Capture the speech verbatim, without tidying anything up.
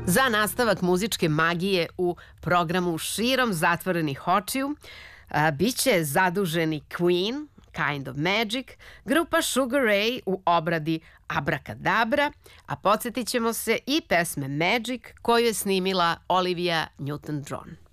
Za nastavak muzičke magije u programu Širom zatvorenih očiju a, biće zaduženi Queen, Kind of Magic, grupa Sugar Ray u obradi Abracadabra, a podsjetit ćemo se i pesme Magic koju je snimila Olivia Newton-John.